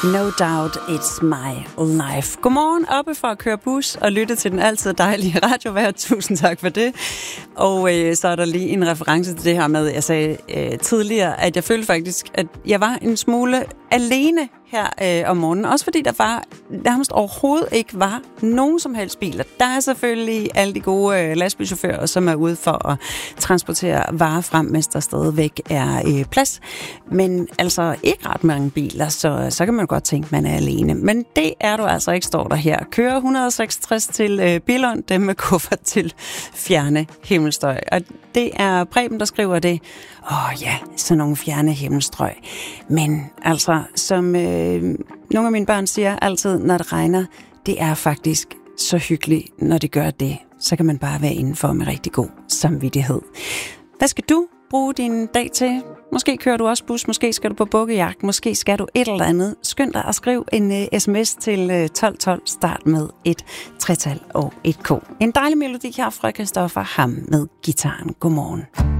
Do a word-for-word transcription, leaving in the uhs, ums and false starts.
No doubt it's my life. Godmorgen oppe for at køre bus og lytte til den altid dejlige radiovært. Tusind tak for det. Og øh, så er der lige en reference til det her med, jeg sagde øh, tidligere, at jeg følte faktisk, at jeg var en smule alene her øh, om morgenen. Også fordi der var nærmest overhovedet ikke var nogen som helst biler. Der er selvfølgelig alle de gode øh, lastbilchauffører, som er ude for at transportere varer frem, mens der stadigvæk er øh, plads. Men altså ikke ret mange biler, så, så kan man godt tænke, at man er alene. Men det er du altså ikke, står der her. Kører et hundrede og seksogtres til øh, Billund, dem med kuffert til fjerne himmelstrøg. Og det er Preben, der skriver det. Åh oh, ja, sådan nogle fjerne himmelstrøg. Men altså, som øh, nogle af mine børn siger altid, når det regner, det er faktisk så hyggeligt, når det gør det. Så kan man bare være indenfor med rigtig god samvittighed. Hvad skal du bruge din dag til? Måske kører du også bus, måske skal du på bukkejagt, måske skal du et eller andet. Skynd dig at skrive en uh, sms til uh, tolv tolv, start med et tretal og et K. En dejlig melodi her fra Christoffer Ham med gitaren. Godmorgen.